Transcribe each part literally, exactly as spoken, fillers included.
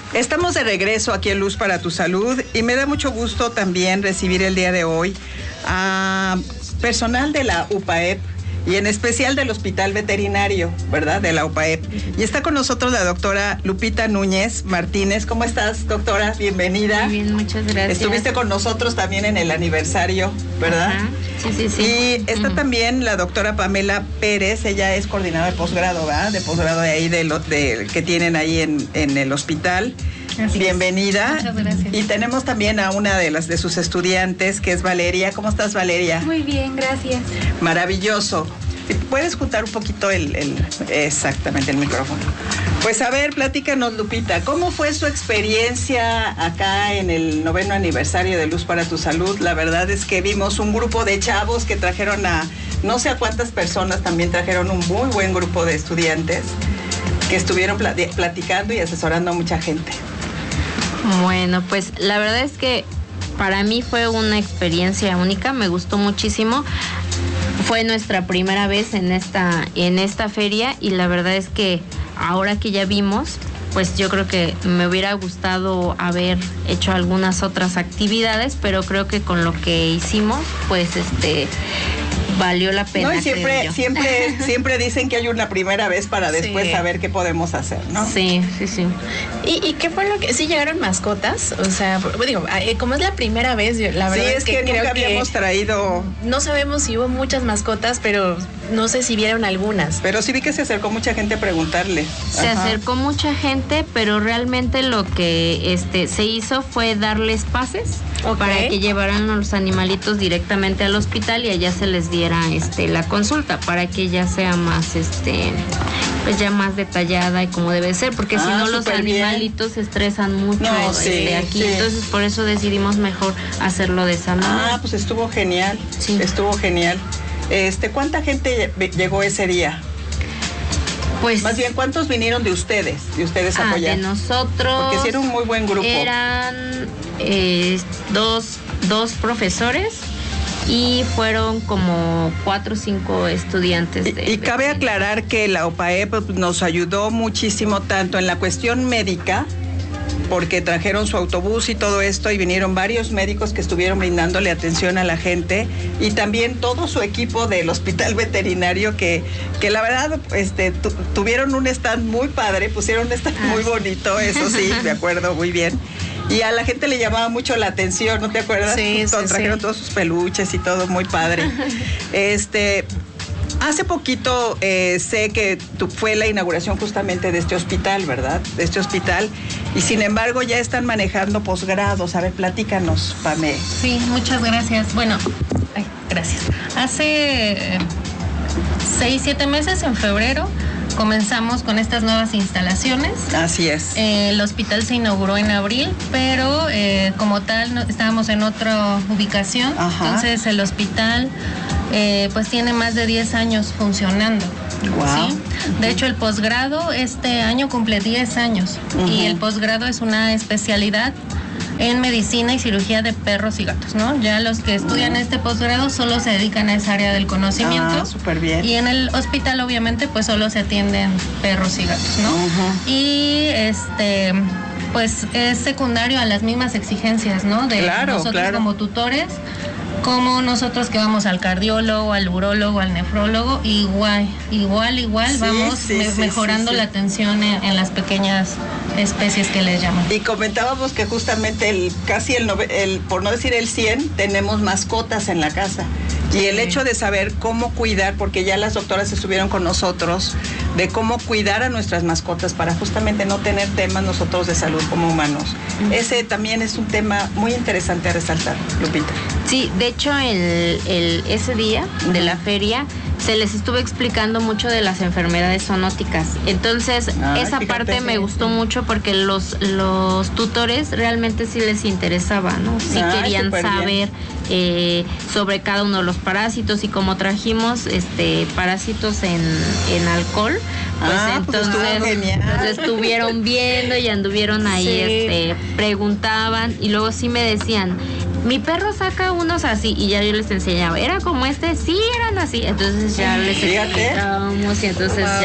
Estamos de regreso aquí en Luz para tu Salud y me da mucho gusto también recibir el día de hoy a personal de la U P A E P y en especial del Hospital Veterinario, ¿verdad? De la U P A E P. Y está con nosotros la doctora Lupita Núñez Martínez. ¿Cómo estás, doctora? Bienvenida. Muy bien, muchas gracias. Estuviste con nosotros también en el aniversario, ¿verdad? Ajá. Sí, sí, sí. Y está uh-huh. también la doctora Pamela Pérez. Ella es coordinadora de posgrado, ¿verdad? De posgrado de ahí, de lo, de, que tienen ahí en, en el hospital. Así Bienvenida. Es. Muchas gracias. Y tenemos también a una de las de sus estudiantes, que es Valeria. ¿Cómo estás, Valeria? Muy bien, gracias. Maravilloso. ¿Puedes juntar un poquito el, el exactamente el micrófono? Pues a ver, platícanos, Lupita, ¿cómo fue su experiencia acá en el noveno aniversario de Luz para tu Salud? La verdad es que vimos un grupo de chavos que trajeron a no sé a cuántas personas, también trajeron un muy buen grupo de estudiantes que estuvieron platicando y asesorando a mucha gente. Bueno, pues la verdad es que para mí fue una experiencia única, me gustó muchísimo. Fue nuestra primera vez en esta, en esta feria y la verdad es que ahora que ya vimos, pues yo creo que me hubiera gustado haber hecho algunas otras actividades, pero creo que con lo que hicimos, pues este... valió la pena. No, y siempre, siempre, siempre dicen que hay una primera vez para después sí. saber qué podemos hacer, ¿no? Sí, sí, sí. ¿Y, y qué fue lo que...? ¿Sí llegaron mascotas? O sea, digo, como es la primera vez, yo, la verdad sí, es, es que, que creo nunca que habíamos traído... No sabemos si hubo muchas mascotas, pero no sé si vieron algunas. Pero sí vi que se acercó mucha gente a preguntarle. Se Ajá. acercó mucha gente, pero realmente lo que este se hizo fue darles pases okay. para que llevaran a los animalitos directamente al hospital y allá se les diera este la consulta para que ya sea más este pues ya más detallada y como debe ser, porque ah, si no los animalitos se estresan mucho no, este, sí, aquí, sí. entonces por eso decidimos mejor hacerlo de esa manera. Ah, pues estuvo genial, sí. estuvo genial. Este, ¿cuánta gente llegó ese día? Pues más bien, ¿cuántos vinieron de ustedes? De ustedes ah, apoyar. De nosotros. Porque sí era un muy buen grupo. Eran eh, dos, dos profesores y fueron como cuatro o cinco estudiantes. De, y y de cabe de aclarar que la O P A E P nos ayudó muchísimo tanto en la cuestión médica, porque trajeron su autobús y todo esto y vinieron varios médicos que estuvieron brindándole atención a la gente y también todo su equipo del Hospital Veterinario que, que la verdad este, tu, tuvieron un stand muy padre, pusieron un stand ah. muy bonito, eso sí, de acuerdo, muy bien. Y a la gente le llamaba mucho la atención, ¿no te acuerdas? Sí, sí, trajeron sí. todos sus peluches y todo muy padre. Este... Hace poquito eh, sé que tu, fue la inauguración justamente de este hospital, ¿verdad? De este hospital. Y sin embargo ya están manejando posgrados. A ver, platícanos, Pamé. Sí, muchas gracias. Bueno, ay, gracias. Hace eh, seis, siete meses, en febrero, comenzamos con estas nuevas instalaciones. Así es. Eh, el hospital se inauguró en abril, pero eh, como tal no, estábamos en otra ubicación. Ajá. Entonces el hospital... Eh, pues tiene más de diez años funcionando. Wow. ¿Sí? De hecho, el posgrado este año cumple diez años. Uh-huh. Y el posgrado es una especialidad en medicina y cirugía de perros y gatos, ¿no? Ya los que estudian uh-huh. este posgrado solo se dedican a esa área del conocimiento. Ah, súper bien. Y en el hospital, obviamente, pues solo se atienden perros y gatos, ¿no? Uh-huh. Y este... pues es secundario a las mismas exigencias, ¿no? De claro, nosotros claro. como tutores, como nosotros que vamos al cardiólogo, al urólogo, al nefrólogo, igual, igual, igual, sí, vamos sí, me sí, mejorando sí, sí. la atención en, en las pequeñas especies que les llaman. Y comentábamos que justamente el casi el, el por no decir el cien, tenemos mascotas en la casa. Y el hecho de saber cómo cuidar, porque ya las doctoras estuvieron con nosotros, de cómo cuidar a nuestras mascotas para justamente no tener temas nosotros de salud como humanos. Uh-huh. Ese también es un tema muy interesante a resaltar, Lupita. Sí, de hecho, el, el, ese día uh-huh. de la feria se les estuvo explicando mucho de las enfermedades zoonóticas. Entonces, Ay, esa fíjate, parte sí. me gustó mucho porque los, los tutores realmente sí les interesaba, ¿no? Sí Ay, querían saber eh, sobre cada uno de los parásitos y como trajimos este parásitos en, en alcohol, pues ah, entonces pues los estuvieron viendo y anduvieron ahí, sí. este, preguntaban y luego sí me decían, mi perro saca unos así, y ya yo les enseñaba, ¿era como este? Sí, eran así. Entonces ya les explicábamos y entonces wow. ya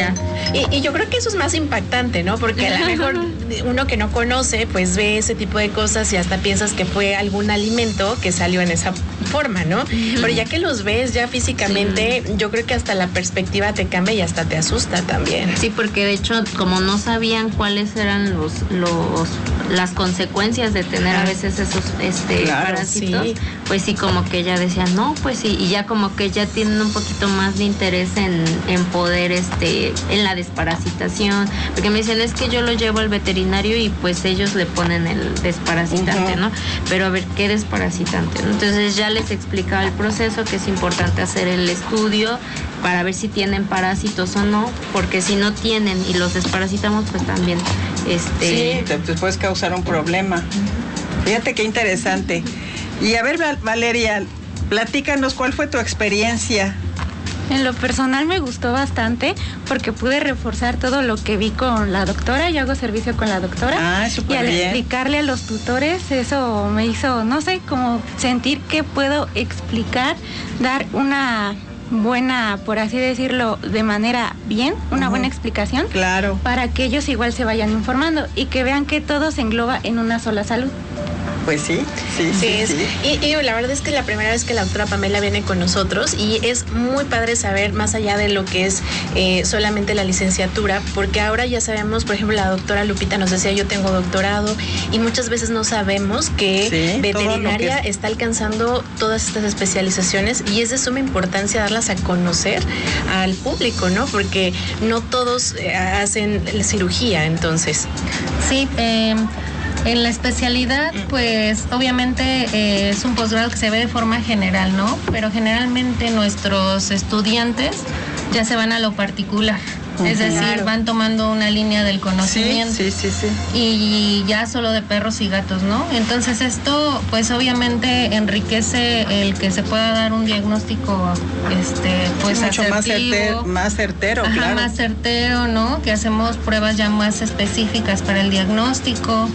Y, y yo creo que eso es más impactante, ¿no? Porque a lo mejor uno que no conoce, pues ve ese tipo de cosas y hasta piensas que fue algún alimento que salió en esa forma, ¿no? Uh-huh. Pero ya que los ves ya físicamente, sí. yo creo que hasta la perspectiva te cambia y hasta te asusta también. Sí, porque de hecho, como no sabían cuáles eran los, los las consecuencias de tener a veces esos este claro, parásitos, sí. pues sí, como que ella decía, no, pues sí, y ya como que ya tienen un poquito más de interés en, en poder, este, en la desparasitación, porque me dicen, es que yo lo llevo al veterinario y pues ellos le ponen el desparasitante, uh-huh. ¿no? Pero a ver, ¿qué desparasitante? Entonces ya les explicaba el proceso, que es importante hacer el estudio para ver si tienen parásitos o no, porque si no tienen y los desparasitamos, pues también, este... Sí, te, te puedes causar un problema. Uh-huh. Fíjate qué interesante. Y a ver, Valeria, platícanos, ¿cuál fue tu experiencia? En lo personal me gustó bastante porque pude reforzar todo lo que vi con la doctora. Yo hago servicio con la doctora. Ah, súper y al bien. explicarle a los tutores, eso me hizo, no sé, como sentir que puedo explicar, dar una buena, por así decirlo, de manera bien, una uh-huh. buena explicación. Claro. Para que ellos igual se vayan informando y que vean que todo se engloba en una sola salud. Pues sí, sí, sí. sí, sí, es, sí. Y, y la verdad es que es la primera vez que la doctora Pamela viene con nosotros y es muy padre saber más allá de lo que es eh, solamente la licenciatura, porque ahora ya sabemos, por ejemplo, la doctora Lupita nos decía, yo tengo doctorado, y muchas veces no sabemos que sí, veterinaria que es... está alcanzando todas estas especializaciones y es de suma importancia darlas a conocer al público, ¿no? Porque no todos eh, hacen la cirugía, entonces. Sí, eh... En la especialidad, pues obviamente eh, es un posgrado que se ve de forma general, ¿no? Pero generalmente nuestros estudiantes ya se van a lo particular. Uh-huh. Es decir, claro. van tomando una línea del conocimiento. Sí, sí, sí, sí. Y ya solo de perros y gatos, ¿no? Entonces esto, pues obviamente enriquece el que se pueda dar un diagnóstico, este, pues mucho asertivo, más certero, más certero, ajá, claro. más certero, ¿no? Que hacemos pruebas ya más específicas para el diagnóstico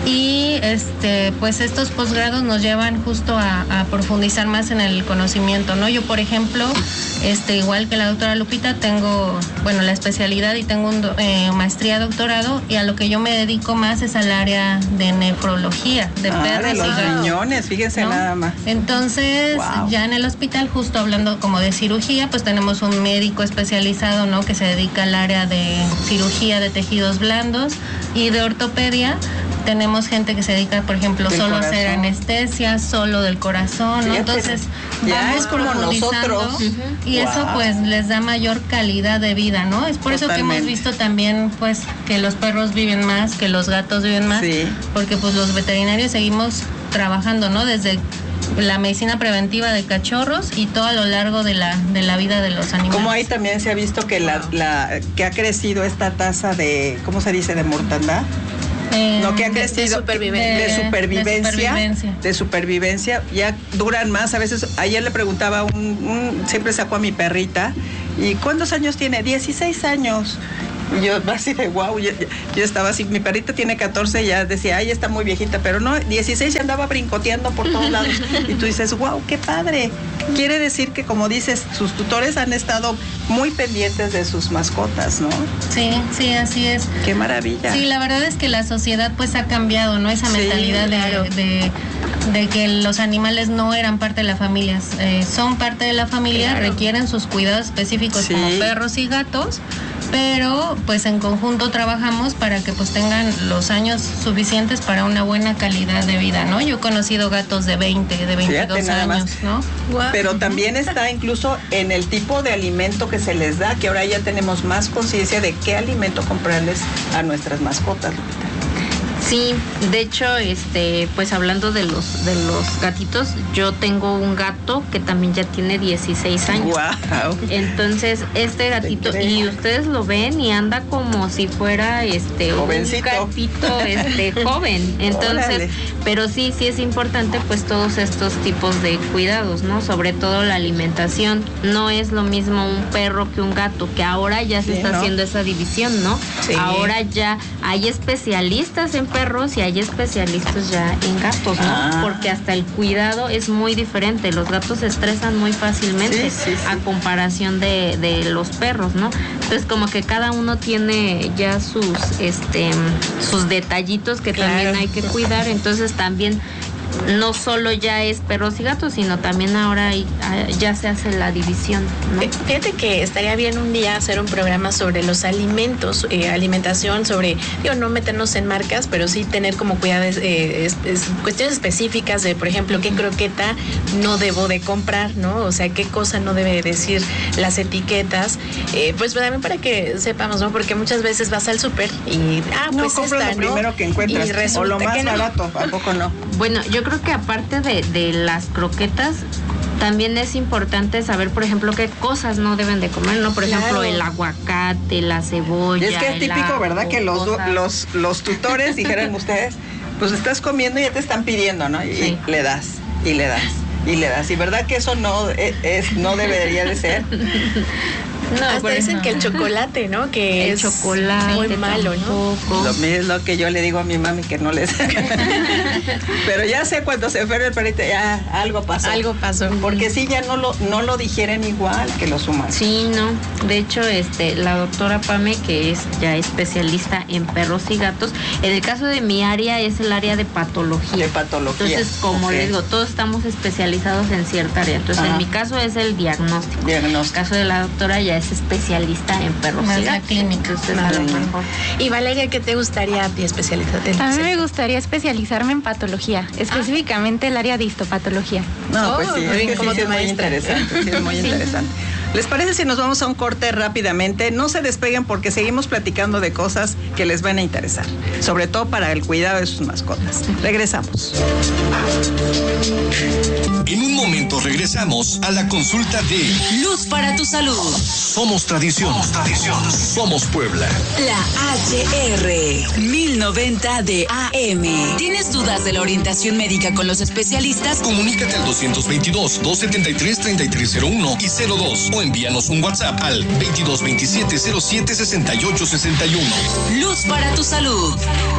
y, este, pues estos posgrados nos llevan justo a, a profundizar más en el conocimiento, ¿no? Yo, por ejemplo, este, igual que la doctora Lupita, tengo, bueno, la especialidad y tengo un eh, maestría, doctorado, y a lo que yo me dedico más es al área de nefrología, de ah, perros de los y riñones, fíjense, ¿no? Nada más. Entonces, wow. ya en el hospital, justo hablando como de cirugía, pues tenemos un médico especializado, ¿no? Que se dedica al área de cirugía de tejidos blandos y de ortopedia. Tenemos gente que se dedica, por ejemplo, del solo corazón. A hacer anestesia, solo del corazón, ¿no? Entonces, ya vamos es como nosotros. Uh-huh. Y wow. eso pues les da mayor calidad de vida, ¿no? Es por Totalmente. Eso que hemos visto también, pues, que los perros viven más, que los gatos viven más, sí. porque pues los veterinarios seguimos trabajando, ¿no? Desde la medicina preventiva de cachorros y todo a lo largo de la de la vida de los animales. Como ahí también se ha visto que la, la que ha crecido esta tasa de, ¿cómo se dice?, de mortandad. Eh, no, que ha crecido de supervivencia. De, de, supervivencia, de supervivencia, de supervivencia, ya duran más. A veces, ayer le preguntaba, un, un siempre saco a mi perrita, ¿y cuántos años tiene? dieciséis años. Y yo así de wow, yo, yo estaba así, mi perrita tiene catorce, ya decía, ay, está muy viejita, pero no, dieciséis ya andaba brincoteando por todos lados. Y tú dices, wow, qué padre. Quiere decir que, como dices, sus tutores han estado muy pendientes de sus mascotas, ¿no? Sí, sí, así es. Qué maravilla. Sí, la verdad es que la sociedad pues ha cambiado, ¿no? Esa sí, mentalidad claro. de, de, de que los animales no eran parte de la familia. Eh, son parte de la familia, claro. requieren sus cuidados específicos sí. como perros y gatos, pero pues en conjunto trabajamos para que pues tengan los años suficientes para una buena calidad de vida, ¿no? Yo he conocido gatos de veinte, de veintidós Fíjate, años, más. ¿no? Wow. Pero también está incluso en el tipo de alimento que se les da, que ahora ya tenemos más conciencia de qué alimento comprarles a nuestras mascotas, Lupita. Sí, de hecho, este, pues hablando de los de los gatitos, yo tengo un gato que también ya tiene dieciséis años. Wow. Entonces, este gatito, y ustedes lo ven y anda como si fuera este Jovencito. un gatito este joven. Entonces, Órale. Pero sí, sí es importante pues todos estos tipos de cuidados, ¿no? Sobre todo la alimentación. No es lo mismo un perro que un gato, que ahora ya se sí, está ¿no? haciendo esa división, ¿no? Sí. Ahora ya hay especialistas en perros perros y hay especialistas ya en gatos, ¿no? Ah. Porque hasta el cuidado es muy diferente. Los gatos se estresan muy fácilmente Sí, sí, sí. a comparación de, de los perros, ¿no? Entonces como que cada uno tiene ya sus, este, sus detallitos que Claro. también hay que cuidar. Entonces también no solo ya es perros y gatos, sino también ahora hay, ya se hace la división, ¿no? Fíjate que estaría bien un día hacer un programa sobre los alimentos, eh, alimentación, sobre, digo, no meternos en marcas, pero sí tener como cuidados, eh, es, es, cuestiones específicas de, por ejemplo, qué croqueta no debo de comprar, ¿no? O sea, qué cosa no debe decir las etiquetas, eh, pues también para que sepamos, ¿no? Porque muchas veces vas al súper y, ah, No pues compras esta, lo ¿no? primero que encuentras Y o resulta lo más que no. barato, ¿a poco no? Bueno, yo creo que aparte de, de las croquetas, también es importante saber, por ejemplo, qué cosas no deben de comer, ¿no? Por Claro. ejemplo, el aguacate, la cebolla. Y es que es el típico, ajo, ¿verdad? Que los, cosas- los, los tutores dijeran ustedes, pues estás comiendo y ya te están pidiendo, ¿no? Y Sí. le das, y le das, y le das. Y verdad que eso no es, es- no debería de ser. No, Hasta por dicen ejemplo, que el chocolate, ¿no? Que el es chocolate muy malo, ¿no? tampoco. Lo mismo es lo que yo le digo a mi mami que no les. Pero ya sé cuando se enferma el perrito, ya algo pasó. Algo pasó. Porque sí, ya no lo, no lo digieren igual que los humanos. Sí, no. De hecho, este, la doctora Pame, que es ya especialista en perros y gatos, en el caso de mi área es el área de patología. De patología. Entonces, como Ok. les digo, todos estamos especializados en cierta área. Entonces, Ajá. en mi caso es el diagnóstico. En el Diagnóstico. caso de la doctora ya es especialista en perros Más y la gatos. clínica. Entonces, a lo Ujú. mejor. Y Valeria, ¿qué te gustaría a ti especializarte? A mí me gustaría especializarme en patología, específicamente el área de histopatología. No, Oh, pues sí, muy es bien, que como sí, sí tu es muy maestra. interesante, sí es muy interesante. ¿Les parece si nos vamos a un corte rápidamente? No se despeguen porque seguimos platicando de cosas que les van a interesar, sobre todo para el cuidado de sus mascotas. Regresamos. En un momento regresamos a la consulta de Luz para tu salud. Somos Tradición. Somos Tradición. Somos Puebla. La H R mil noventa de A M. ¿Tienes dudas de la orientación médica con los especialistas? Comunícate al doscientos veintidós, doscientos setenta y tres, treinta y tres cero uno y cero dos o envíanos un WhatsApp al veintidós veintisiete cero siete sesenta y ocho sesenta y uno. Luz para tu salud.